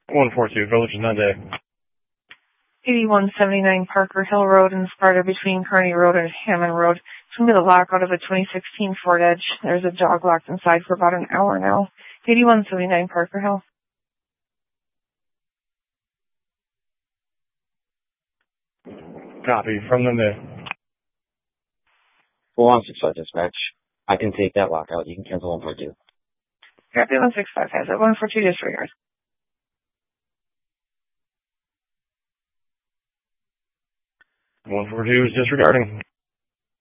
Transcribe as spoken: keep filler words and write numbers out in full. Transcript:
one four two, Village of Nunde. eighty-one seventy-nine Parker Hill Road in Sparta between Kearney Road and Hammond Road. It's going to be the lockout of a twenty sixteen Ford Edge. There's a dog locked inside for about an hour now. eighty-one seventy-nine Parker Hill. Copy, from Nunde. four one six five dispatch. I can take that lockout. You can cancel one four two. Copy, one six five has it. one four two disregard. one four two is disregarding.